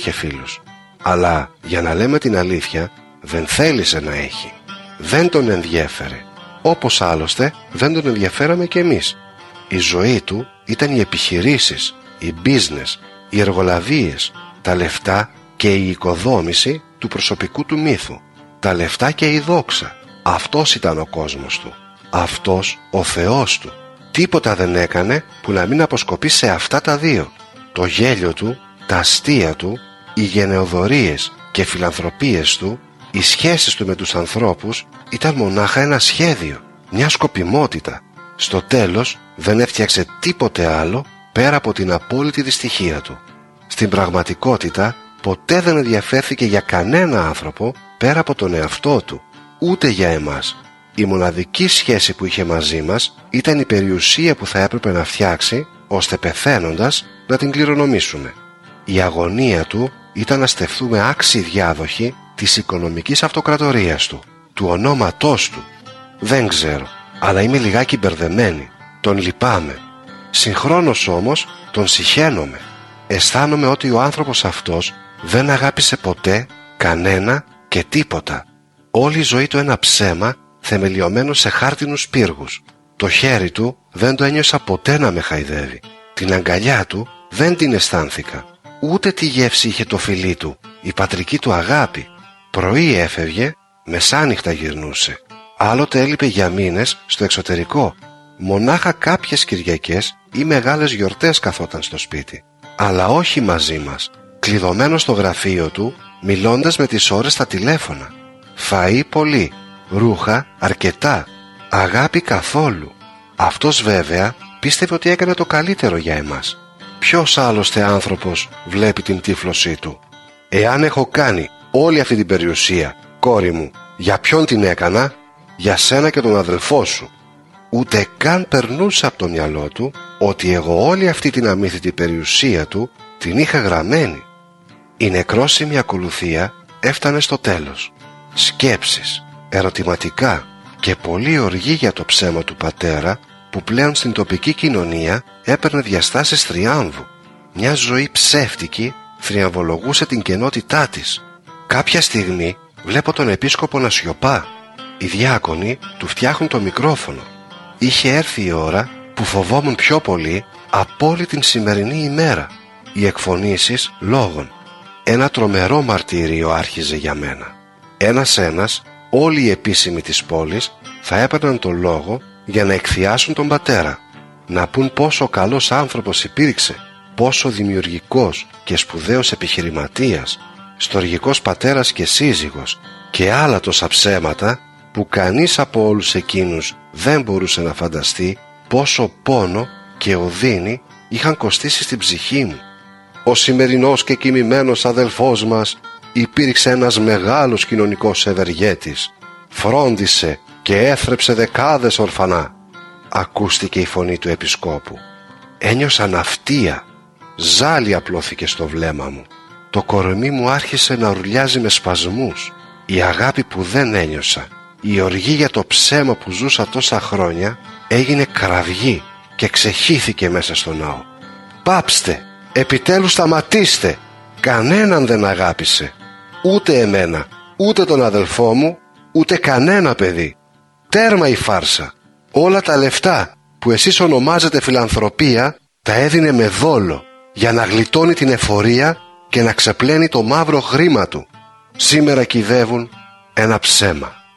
είχε φίλους. Αλλά για να λέμε την αλήθεια, δεν θέλησε να έχει. Δεν τον ενδιέφερε. Όπως άλλωστε δεν τον ενδιαφέραμε κι εμείς. Η ζωή του ήταν οι επιχειρήσεις, η business, οι εργολαβίες, τα λεφτά και η οικοδόμηση του προσωπικού του μύθου. Τα λεφτά και η δόξα. Αυτός ήταν ο κόσμος του. Αυτός ο Θεός του. Τίποτα δεν έκανε που να μην αποσκοπεί σε αυτά τα δύο. Το γέλιο του, τα αστεία του, οι γενεοδορίες και φιλανθρωπίες του, οι σχέσεις του με τους ανθρώπους ήταν μονάχα ένα σχέδιο, μια σκοπιμότητα. Στο τέλος δεν έφτιαξε τίποτε άλλο πέρα από την απόλυτη δυστυχία του. Στην πραγματικότητα ποτέ δεν ενδιαφέρθηκε για κανένα άνθρωπο πέρα από τον εαυτό του, ούτε για εμάς. Η μοναδική σχέση που είχε μαζί μας ήταν η περιουσία που θα έπρεπε να φτιάξει, ώστε πεθαίνοντας να την κληρονομήσουμε. Η αγωνία του ήταν να στεφθούμε άξιοι διάδοχοι της οικονομικής αυτοκρατορίας του, του ονόματός του. Δεν ξέρω, αλλά είμαι λιγάκι μπερδεμένη. Τον λυπάμαι. Συγχρόνως όμως τον συχαίνομαι. Αισθάνομαι ότι ο άνθρωπος αυτός δεν αγάπησε ποτέ κανένα και τίποτα. Όλη η ζωή του ένα ψέμα θεμελιωμένο σε χάρτινους πύργους. Το χέρι του δεν το ένιωσα ποτέ να με χαϊδεύει. Την αγκαλιά του δεν την αισθάνθηκα. Ούτε τη γεύση είχε το φιλί του, η πατρική του αγάπη. Πρωί έφευγε, μεσάνυχτα γυρνούσε. Άλλοτε έλειπε για μήνες στο εξωτερικό. Μονάχα κάποιες Κυριακές ή μεγάλες γιορτές καθόταν στο σπίτι. Αλλά όχι μαζί μας, κλειδωμένο στο γραφείο του, μιλώντας με τις ώρες στα τηλέφωνα. Φαΐ πολύ, ρούχα αρκετά, αγάπη καθόλου. Αυτός βέβαια πίστευε ότι έκανε το καλύτερο για εμάς. Ποιος άλλωστε άνθρωπος βλέπει την τύφλωσή του? Εάν έχω κάνει όλη αυτή την περιουσία, κόρη μου, για ποιον την έκανα? Για σένα και τον αδελφό σου. Ούτε καν περνούσε από το μυαλό του ότι εγώ όλη αυτή την αμύθιτη περιουσία του την είχα γραμμένη. Η νεκρόσιμη ακολουθία έφτανε στο τέλος. Σκέψεις, ερωτηματικά και πολλή οργή για το ψέμα του πατέρα, που πλέον στην τοπική κοινωνία έπαιρνε διαστάσεις θριάμβου. Μια ζωή ψεύτικη θριαμβολογούσε την κενότητά της. Κάποια στιγμή βλέπω τον επίσκοπο να σιωπά. Οι διάκονοι του φτιάχνουν το μικρόφωνο. Είχε έρθει η ώρα που φοβόμουν πιο πολύ από όλη την σημερινή ημέρα. Οι εκφωνήσεις λόγων. Ένα τρομερό μαρτύριο άρχιζε για μένα. Ένας όλοι οι επίσημοι της πόλης θα έπαιρναν τον λόγο για να εκθιάσουν τον πατέρα, να πούν πόσο καλός άνθρωπος υπήρξε, πόσο δημιουργικός και σπουδαίος επιχειρηματίας, στοργικός πατέρας και σύζυγος και άλλα τόσα ψέματα που κανείς από όλους εκείνους δεν μπορούσε να φανταστεί πόσο πόνο και οδύνη είχαν κοστίσει στην ψυχή μου. Ο σημερινός και κοιμημένος αδελφός μας υπήρξε ένας μεγάλος κοινωνικός ευεργέτης. Φρόντισε και έθρεψε δεκάδες ορφανά. Ακούστηκε η φωνή του επισκόπου. Ένιωσα ναυτία. Ζάλι απλώθηκε στο βλέμμα μου. Το κορμί μου άρχισε να ουρλιάζει με σπασμούς. Η αγάπη που δεν ένιωσα, η οργή για το ψέμα που ζούσα τόσα χρόνια, έγινε κραυγή και ξεχύθηκε μέσα στο ναό. Πάψτε! Επιτέλους σταματήστε! Κανέναν δεν αγάπησε. Ούτε εμένα, ούτε τον αδελφό μου, ούτε κανένα παιδί. Τέρμα η φάρσα. Όλα τα λεφτά που εσείς ονομάζετε φιλανθρωπία τα έδινε με δόλο για να γλιτώνει την εφορία και να ξεπλένει το μαύρο χρήμα του. Σήμερα κυδεύουν ένα ψέμα.